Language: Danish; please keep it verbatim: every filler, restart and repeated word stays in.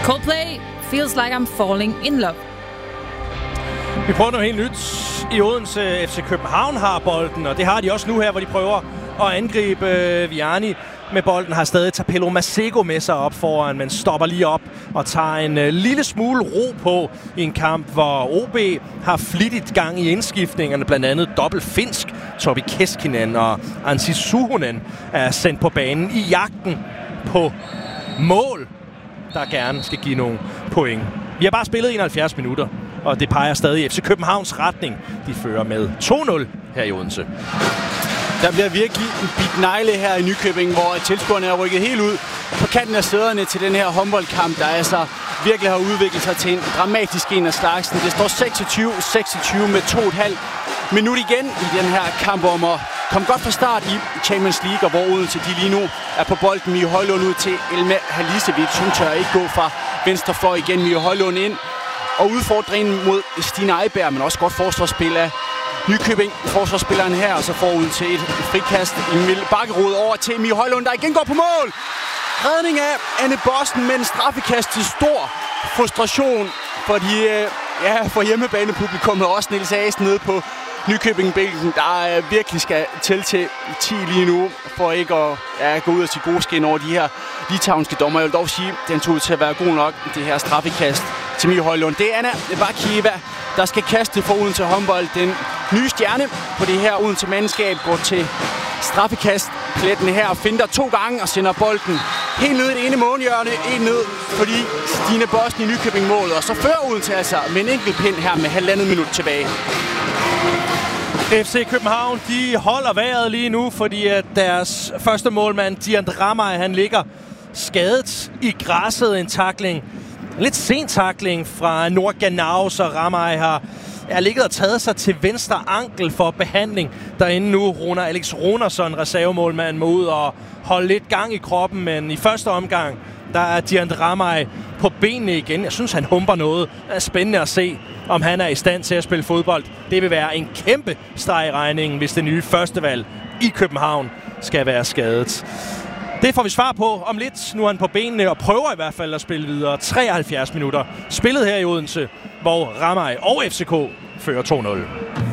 Coldplay, Feels Like I'm Falling in Love. Vi prøver noget helt nyt. I Odense, F C København har bolden, og det har de også nu her, hvor de prøver at angribe øh, Vianney med bolden. Har stadig Tapelo Masego med sig op foran, men stopper lige op og tager en øh, lille smule ro på i en kamp, hvor O B har flittigt gang i indskiftningerne. Blandt andet dobbelt finsk. Topi Keskinen og Ansi Suhonen er sendt på banen i jagten på mål, der gerne skal give nogle point. Vi har bare spillet enoghalvfjerds minutter, og det peger stadig i F C Københavns retning. De fører med to nul her i Odense. Der bliver virkelig en bit negle her i Nykøbing, hvor tilskuerne er rykket helt ud på kanten af sæderne til den her håndboldkamp, der altså virkelig har udviklet sig til en dramatisk en af slagsen. Det står seksogtyve seksogtyve med to og et halvt minut igen i den her kamp om at komme godt fra start i Champions League, og hvor Odense de lige nu er på bolden. Mie Højlund ud til Elma Halisevic. Hun tør ikke gå fra venstre for igen. Mie Højlund ind. Og udfordringen mod Stine Eiberg, men også godt forsvarsspil af Nykøbing. Forsvarsspilleren her, og så forud til et frikast. Emil Bakkerud over til Mie Højlund, der igen går på mål. Redning af Anne Bossen med en straffekast til stor frustration for, de, ja, for hjemmebanepublikummet, og også Niels Asen nede på Nykøbing-bænken, der uh, virkelig skal tælle til ti lige nu, for ikke at ja, gå ud og sige gode skin over de her litauiske dommer. Jeg vil dog sige, den tog ud til at være god nok, det her straffekast til Mie Højlund. Det er Anna Bakieva, der skal kaste for Odense håndbold. Den nye stjerne på det her Odense mandskab går til straffekast. Pletten her og finder to gange og sender bolden helt ned i det ene månehjørne, en ned, fordi Stine Bossen i Nykøbing målet. Og så fører Odense altså med en enkelt pind her med halvandet minut tilbage. F C København, de holder vejret lige nu, fordi at deres første målmand, Dian Ramay, han ligger skadet i græsset. En tackling, en lidt sen tackling fra Nord Ganau, så Ramay har er ligget og taget sig til venstre ankel for behandling derinde nu. Rona Alex Ronersson, reservemålmand, må ud og holde lidt gang i kroppen, men i første omgang, der er Dian Ramay på benene igen. Jeg synes, han humper noget. Det er spændende at se, om han er i stand til at spille fodbold. Det vil være en kæmpe streg i regningen, hvis det nye førstevalg i København skal være skadet. Det får vi svar på om lidt. Nu er han på benene og prøver i hvert fald at spille videre. treoghalvfjerds minutter spillet her i Odense, hvor Ramay og F C K fører to nul.